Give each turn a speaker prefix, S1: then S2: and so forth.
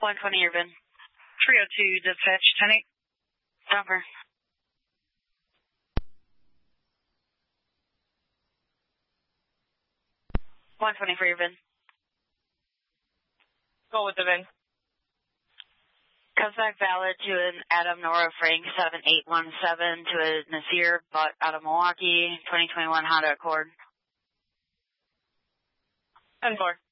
S1: 120 your VIN.
S2: 302 dispatch 10-8.
S1: Jumper. $120 for your VIN.
S2: Go with the VIN.
S1: Comes back valid to an Adam Nora Frank 7817 to a Nasir Butt out of Milwaukee, 2021 Honda Accord.
S2: 10-4.